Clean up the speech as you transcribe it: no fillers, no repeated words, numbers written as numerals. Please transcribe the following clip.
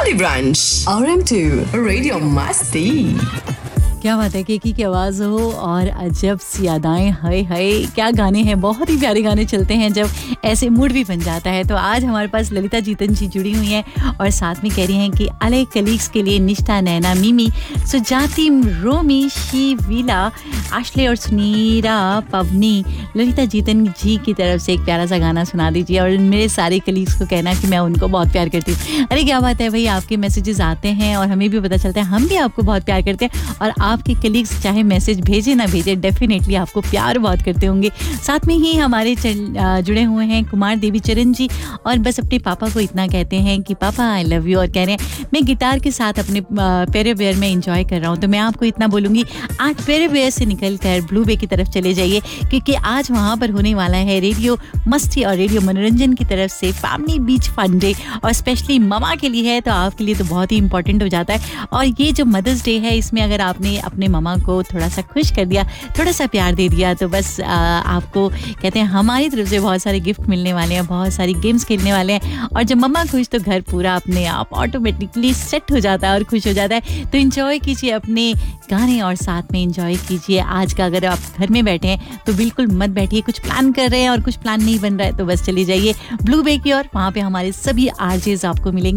Masti Branch, RM2, Radio Masti. क्या बात है, केकी की आवाज़ हो और अजब सी यादें, हाय हाय क्या गाने हैं, बहुत ही प्यारे गाने चलते हैं जब ऐसे मूड भी बन जाता है। तो आज हमारे पास ललिता जीतन जी जुड़ी हुई हैं और साथ में कह रही हैं कि अले कलीग्स के लिए निष्ठा, नैना, मिमी, सुजाति, रोमी, शीवीला, आश्ले और सुनीरा, पवनी, ललिता जीतन जी की तरफ से एक प्यारा सा गाना सुना दीजिए और मेरे सारे कलीग्स को कहना कि मैं उनको बहुत प्यार करती हूँ। अरे क्या बात है भाई, आपके मैसेजेस आते हैं और हमें भी पता चलता है हम भी आपको बहुत प्यार करते हैं और आपके कलीग्स चाहे मैसेज भेजे ना भेजे डेफिनेटली आपको प्यार बहुत करते होंगे। साथ में ही हमारे जुड़े हुए हैं कुमार देवी चरण जी और बस अपने पापा को इतना कहते हैं कि पापा आई लव यू और कह रहे हैं मैं गिटार के साथ अपने पेरेवेयर में एंजॉय कर रहा हूँ। तो मैं आपको इतना बोलूँगी आज पेरेवेयर से निकल कर ब्लू बे की तरफ चले जाइए क्योंकि आज वहाँ पर होने वाला है रेडियो मस्ती और रेडियो मनोरंजन की तरफ से फैमिली बीच फन डे और स्पेशली ममा के लिए है तो आपके लिए तो बहुत ही इंपॉर्टेंट हो जाता है। और ये जो मदर्स डे है इसमें अगर आपने अपने ममा को थोड़ा सा खुश कर दिया, थोड़ा सा प्यार दे दिया तो बस आपको कहते हैं हमारी तरफ से बहुत सारे गिफ्ट मिलने वाले हैं, बहुत सारी गेम्स खेलने वाले हैं और जब मम्मा खुश तो घर पूरा अपने आप ऑटोमेटिकली सेट हो जाता है और खुश हो जाता है। तो एंजॉय कीजिए अपने गाने और साथ में एंजॉय कीजिए आज का। अगर आप घर में बैठे हैं तो बिल्कुल मत बैठिए, कुछ प्लान कर रहे हैं और कुछ प्लान नहीं बन रहा है तो बस चली जाइए ब्लू बे की और वहाँ पे हमारे सभी आरजेस आपको मिलेंगे।